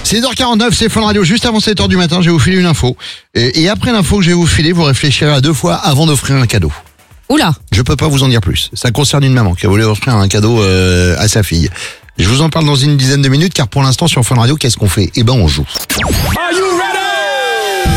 16h49, c'est Fun Radio. Juste avant 7h du matin, je vais vous filer une info. Et après l'info que je vais vous filer, vous réfléchirez à 2 fois avant d'offrir un cadeau. Oula. Je peux pas vous en dire plus. Ça concerne une maman qui a voulu offrir un cadeau à sa fille. Je vous en parle dans une dizaine de minutes, car pour l'instant sur Fun Radio, qu'est-ce qu'on fait ? Eh ben on joue.